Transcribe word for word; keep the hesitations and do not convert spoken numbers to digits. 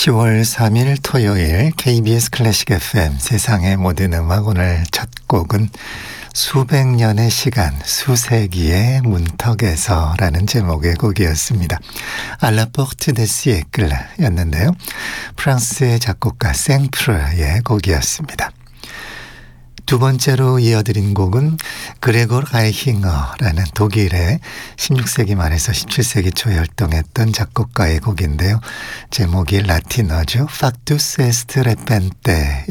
시월 삼일 토요일 케이비에스 클래식 에프엠 세상의 모든 음악. 오늘 첫 곡은 수백 년의 시간 수세기의 문턱에서 라는 제목의 곡이었습니다. 알라 포르트 데 시에클 였는데요. 프랑스의 작곡가 생프르의 곡이었습니다. 두 번째로 이어드린 곡은 그레고르 아이힝어라는 독일의 십육 세기 말에서 십칠 세기 초에 활동했던 작곡가의 곡인데요. 제목이 라틴어죠. Factus est repente